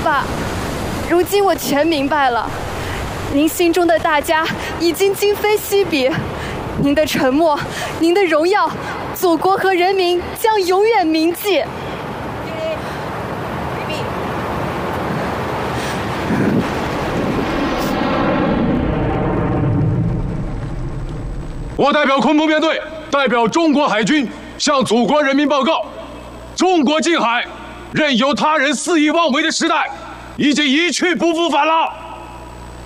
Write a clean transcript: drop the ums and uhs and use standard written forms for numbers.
爸，如今我全明白了，您心中的大家已经今非昔比，您的沉默，您的荣耀，祖国和人民将永远铭记。 我代表昆明编队，代表中国海军向祖国人民报告：中国近海任由他人肆意妄为的时代，已经一去不复返了。